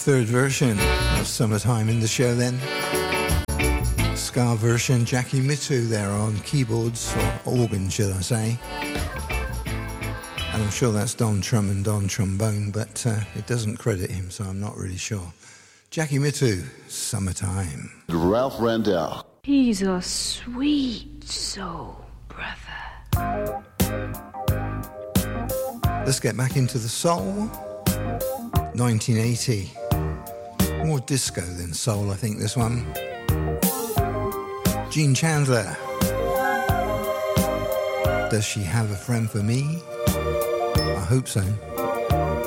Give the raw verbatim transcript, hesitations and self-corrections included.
third version of Summertime in the show then. Ska version, Jackie Mittoo there on keyboards, or organ should I say. And I'm sure that's Don Trum and Don Trombone, but uh, it doesn't credit him, so I'm not really sure. Jackie Mittoo, Summertime. Ralph Randell. He's a sweet soul, brother. Let's get back into the soul. nineteen eighty. More disco than soul, I think, this one. Gene Chandler. Does she have a friend for me? I hope so.